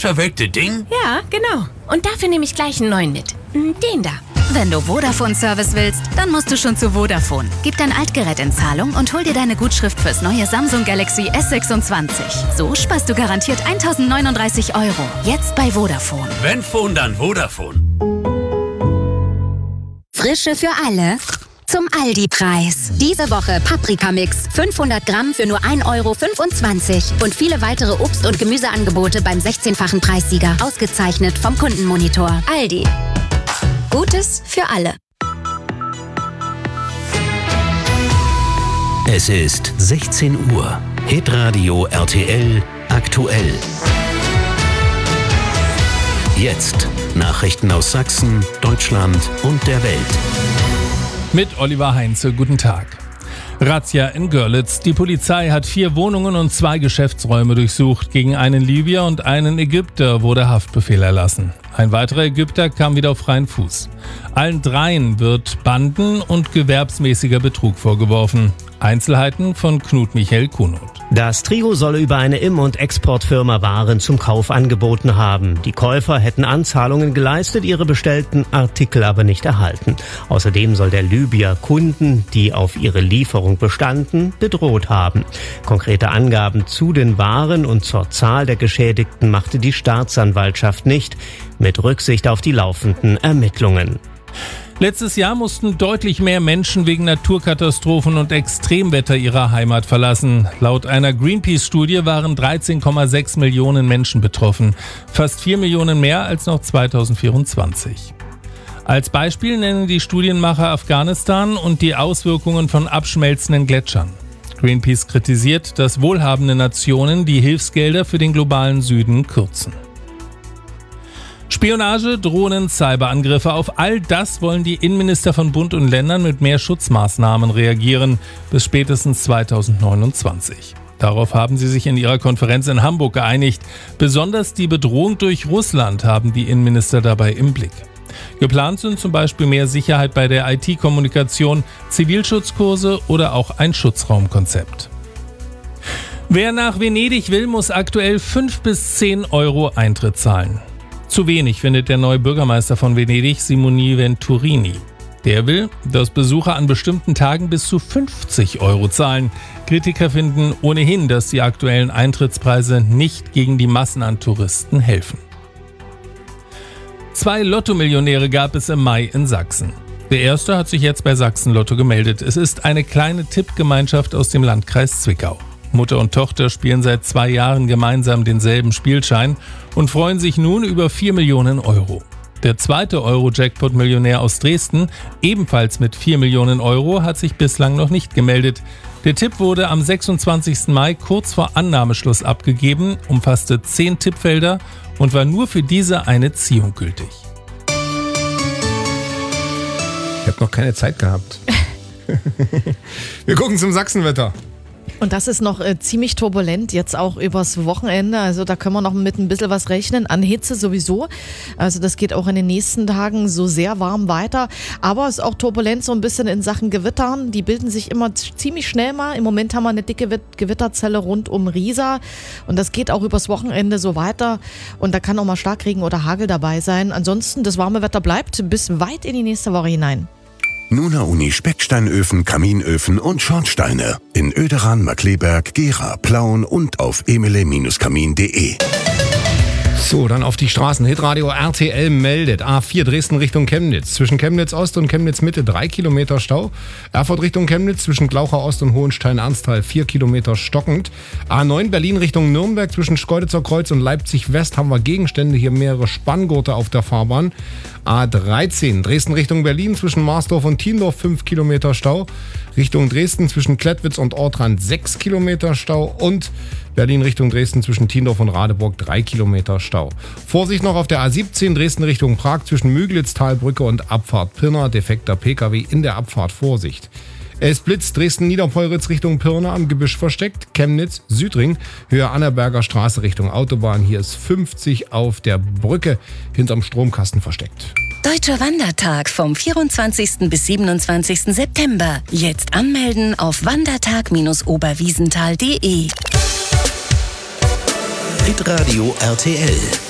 verwelkte Ding? Ja, genau. Und dafür nehme ich gleich einen neuen mit. Den da. Wenn du Vodafone-Service willst, dann musst du schon zu Vodafone. Gib dein Altgerät in Zahlung und hol dir deine Gutschrift fürs neue Samsung Galaxy S26. So sparst du garantiert 1.039 €. Jetzt bei Vodafone. Wenn Phone, dann Vodafone. Frische für alle zum Aldi-Preis. Diese Woche Paprikamix, 500 Gramm für nur 1,25 € und viele weitere Obst- und Gemüseangebote beim 16-fachen Preissieger. Ausgezeichnet vom Kundenmonitor. Aldi. Gutes für alle. Es ist 16 Uhr. Hitradio RTL aktuell. Jetzt Nachrichten aus Sachsen, Deutschland und der Welt. Mit Oliver Heinze, guten Tag. Razzia in Görlitz. Die Polizei hat 4 Wohnungen und 2 Geschäftsräume durchsucht. Gegen einen Libyer und einen Ägypter wurde Haftbefehl erlassen. Ein weiterer Ägypter kam wieder auf freien Fuß. Allen dreien wird Banden- und gewerbsmäßiger Betrug vorgeworfen. Einzelheiten von Knut Michael Kunert. Das Trio solle über eine Im- und Exportfirma Waren zum Kauf angeboten haben. Die Käufer hätten Anzahlungen geleistet, ihre bestellten Artikel aber nicht erhalten. Außerdem soll der Libyer Kunden, die auf ihre Lieferung bestanden, bedroht haben. Konkrete Angaben zu den Waren und zur Zahl der Geschädigten machte die Staatsanwaltschaft nicht, mit Rücksicht auf die laufenden Ermittlungen. Letztes Jahr mussten deutlich mehr Menschen wegen Naturkatastrophen und Extremwetter ihre Heimat verlassen. Laut einer Greenpeace-Studie waren 13,6 Millionen Menschen betroffen. Fast 4 Millionen mehr als noch 2024. Als Beispiel nennen die Studienmacher Afghanistan und die Auswirkungen von abschmelzenden Gletschern. Greenpeace kritisiert, dass wohlhabende Nationen die Hilfsgelder für den globalen Süden kürzen. Spionage, Drohnen, Cyberangriffe, auf all das wollen die Innenminister von Bund und Ländern mit mehr Schutzmaßnahmen reagieren, bis spätestens 2029. Darauf haben sie sich in ihrer Konferenz in Hamburg geeinigt. Besonders die Bedrohung durch Russland haben die Innenminister dabei im Blick. Geplant sind zum Beispiel mehr Sicherheit bei der IT-Kommunikation, Zivilschutzkurse oder auch ein Schutzraumkonzept. Wer nach Venedig will, muss aktuell 5 bis 10 € Eintritt zahlen. Zu wenig findet der neue Bürgermeister von Venedig, Simone Venturini. Der will, dass Besucher an bestimmten Tagen bis zu 50 € zahlen. Kritiker finden ohnehin, dass die aktuellen Eintrittspreise nicht gegen die Massen an Touristen helfen. 2 Lotto-Millionäre gab es im Mai in Sachsen. Der erste hat sich jetzt bei Sachsen Lotto gemeldet. Es ist eine kleine Tippgemeinschaft aus dem Landkreis Zwickau. Mutter und Tochter spielen seit 2 Jahren gemeinsam denselben Spielschein und freuen sich nun über 4 Millionen €. Der zweite Euro-Jackpot-Millionär aus Dresden, ebenfalls mit 4 Millionen €, hat sich bislang noch nicht gemeldet. Der Tipp wurde am 26. Mai kurz vor Annahmeschluss abgegeben, umfasste 10 Tippfelder und war nur für diese eine Ziehung gültig. Ich habe noch keine Zeit gehabt. Wir gucken zum Sachsenwetter. Und das ist noch ziemlich turbulent, jetzt auch übers Wochenende. Also da können wir noch mit ein bisschen was rechnen, an Hitze sowieso. Also das geht auch in den nächsten Tagen so sehr warm weiter. Aber es ist auch turbulent so ein bisschen in Sachen Gewittern. Die bilden sich immer ziemlich schnell mal. Im Moment haben wir eine dicke Gewitterzelle rund um Riesa. Und das geht auch übers Wochenende so weiter. Und da kann auch mal Starkregen oder Hagel dabei sein. Ansonsten, das warme Wetter bleibt bis weit in die nächste Woche hinein. Nuna Uni Specksteinöfen, Kaminöfen und Schornsteine. In Oederan, Markleberg, Gera, Plauen und auf emele-kamin.de. So, dann auf die Straßen. Hitradio RTL meldet. A4 Dresden Richtung Chemnitz. Zwischen Chemnitz Ost und Chemnitz Mitte 3 Kilometer Stau. Erfurt Richtung Chemnitz zwischen Glauchau Ost und Hohenstein-Ernsthal 4 Kilometer stockend. A9 Berlin Richtung Nürnberg zwischen Schkeuditzer Kreuz und Leipzig West haben wir Gegenstände. Hier mehrere Spanngurte auf der Fahrbahn. A13 Dresden Richtung Berlin zwischen Marsdorf und Thiendorf 5 Kilometer Stau. Richtung Dresden zwischen Klettwitz und Ortrand 6 Kilometer Stau. Und Berlin Richtung Dresden zwischen Thiendorf und Radeburg 3 Kilometer Stau. Vorsicht noch auf der A17 Dresden Richtung Prag zwischen Müglitz, Talbrücke und Abfahrt Pirna. Defekter Pkw in der Abfahrt, Vorsicht. Es blitzt Dresden-Niederpolritz Richtung Pirna am Gebüsch versteckt. Chemnitz, Südring, Höhe Annaberger Straße Richtung Autobahn. Hier ist 50 auf der Brücke hinterm Stromkasten versteckt. Deutscher Wandertag vom 24. bis 27. September. Jetzt anmelden auf wandertag-oberwiesenthal.de. Hitradio RTL.